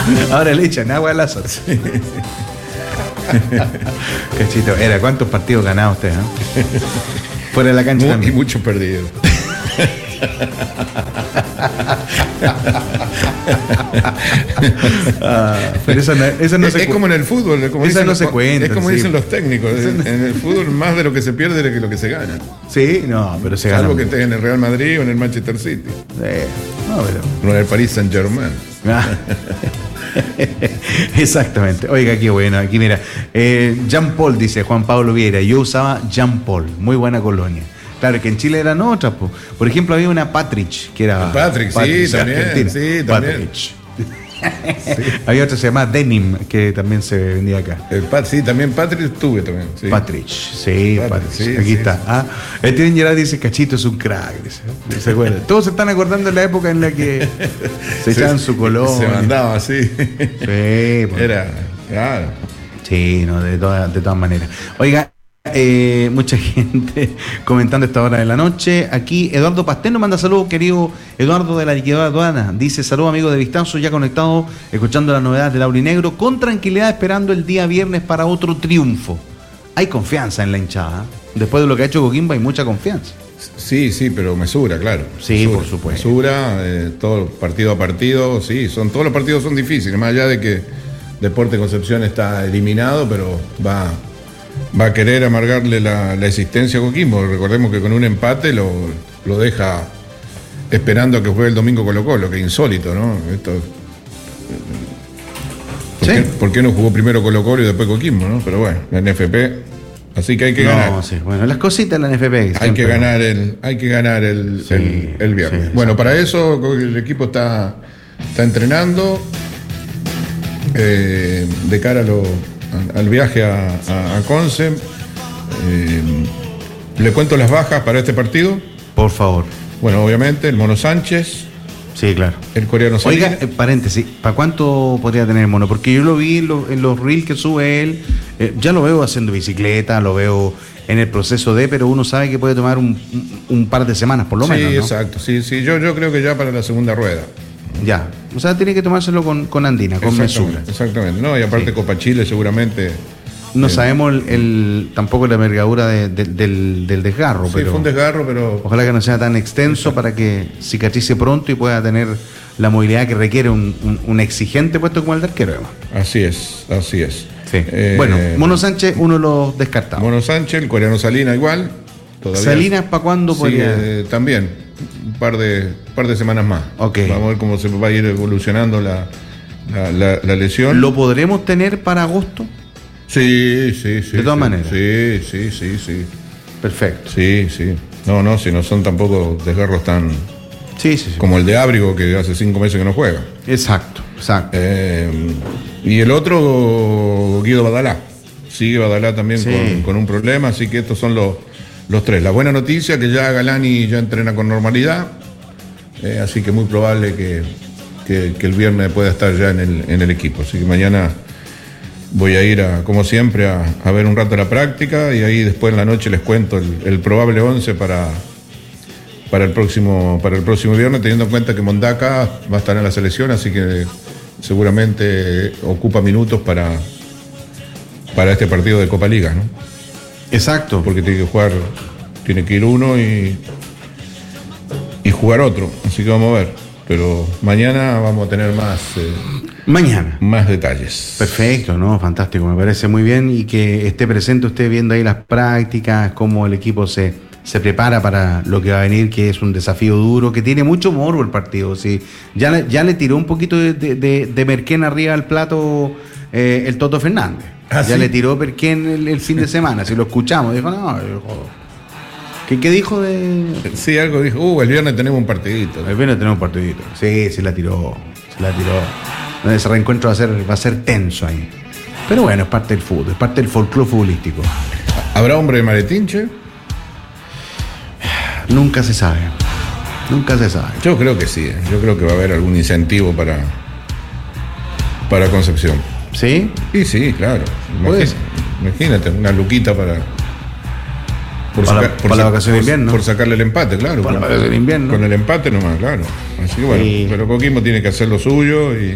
Ahora le echan agua al Lázaro. Cachito, ¿cuántos partidos ganaba usted? Fuera de la cancha también. Y muchos perdidos. Pero esa no se es como en el fútbol, esa no se cuenta. Es como dicen los técnicos. En el fútbol más de lo que se pierde de lo que se gana. Sí, no, pero se gana. Salvo que estés en el Real Madrid o en el Manchester City. No, pero... No en el Paris Saint-Germain. Exactamente. Oiga, qué bueno. Aquí mira, Jean Paul dice Juan Pablo Vieira. Yo usaba Jean Paul, muy buena colonia. Claro, que en Chile eran otras. Por ejemplo, había una Patrick, que era... Patrick, sí, también. Sí, también. Sí. Había otra que se llama Denim, que también se vendía acá. Sí, también Patrick tuve también. Sí. Patrick, sí, Patrick. Sí, aquí sí. está. El Steven Gerrard dice, Cachito es un crack. ¿Se acuerdan? Todos se están acordando de la época en la que se echaban su color. Se mandaba así. Sí, pues. Era, claro. Sí, no, de todas maneras. Oiga, mucha gente comentando esta hora de la noche. Aquí Eduardo Pastel nos manda saludos, querido Eduardo de la liquidadora aduana. Dice, saludos amigos de Vistanzo, ya conectado, escuchando las novedades del Aurinegro, con tranquilidad esperando el día viernes para otro triunfo. Hay confianza en la hinchada. Después de lo que ha hecho Coquimbo hay mucha confianza. Sí, pero mesura, claro. Sí, mesura, por supuesto. Mesura, todo partido a partido, sí, todos los partidos son difíciles, más allá de que Deportes Concepción está eliminado, pero va a querer amargarle la existencia a Coquimbo. Recordemos que con un empate lo deja esperando a que juegue el domingo Colo-Colo, que es insólito, ¿no? ¿Por qué no jugó primero Colo-Colo y después Coquimbo, no? Pero bueno, la NFP, así que hay que ganar. Sí, bueno, las cositas de la NFP. Hay que ganar el viernes. Sí, bueno, para eso el equipo está entrenando de cara al viaje a Conce. ¿Le cuento las bajas para este partido? Por favor. Bueno, obviamente el Mono Sánchez. Sí, claro. El coreano Salina. Oiga, paréntesis, ¿para cuánto podría tener el Mono? Porque yo lo vi en los reels que sube él, ya lo veo haciendo bicicleta, lo veo en el proceso pero uno sabe que puede tomar un par de semanas por lo menos, ¿no? Exacto, sí, yo creo que ya para la segunda rueda. Ya, o sea, tiene que tomárselo con andina, con mesura. Exactamente, no, y aparte Copa Chile seguramente... No sabemos tampoco la envergadura del desgarro. Sí, pero fue un desgarro, pero... Ojalá que no sea tan extenso para que cicatrice pronto y pueda tener la movilidad que requiere un exigente puesto como el de arquero. Así es. Sí. Bueno, Mono Sánchez, uno de los descartados. Mono Sánchez, el coreano Salina igual. Todavía. ¿Salinas para cuándo podría...? También, un par de semanas más. Okay. Vamos a ver cómo se va a ir evolucionando la lesión. ¿Lo podremos tener para agosto? Sí. De todas maneras. Sí. Perfecto. Sí. No, si no son tampoco desgarros tan... Sí. Como el de Ábrigo, que hace 5 meses que no juega. Exacto. Y el otro, Guido Badalá. Sigue Badalá también con un problema, así que estos son los tres. La buena noticia que ya Galani ya entrena con normalidad, así que muy probable que el viernes pueda estar ya en el equipo. Así que mañana voy a ir, como siempre, a ver un rato la práctica y ahí después en la noche les cuento el probable 11 para el próximo viernes, teniendo en cuenta que Mondaca va a estar en la selección, así que seguramente ocupa minutos para este partido de Copa Liga, ¿no? Exacto. Porque tiene que ir uno y jugar otro, así que vamos a ver. Pero mañana vamos a tener más detalles. Perfecto, ¿no? Fantástico, me parece muy bien y que esté presente usted viendo ahí las prácticas, cómo el equipo se prepara para lo que va a venir, que es un desafío duro, que tiene mucho morbo el partido. ¿Sí? Ya le tiró un poquito de Merquén arriba al plato el Toto Fernández. ¿Sí? Le tiró Merquén el fin de semana, si lo escuchamos, dijo, ¿Qué dijo de...? Sí, algo dijo, el viernes tenemos un partidito. El viernes tenemos un partidito. Sí, se la tiró. Ese reencuentro va a ser tenso ahí. Pero bueno, es parte del fútbol, es parte del folclore futbolístico. ¿Habrá hombre de Maletinche? Nunca se sabe. Yo creo que sí. Yo creo que va a haber algún incentivo para Concepción. ¿Sí? Sí, claro. Imagínate, una luquita para la vacación de invierno. Por sacarle el empate, claro. Para la vacación de invierno. Con el empate nomás, claro. Así que bueno, pero Coquimbo tiene que hacer lo suyo y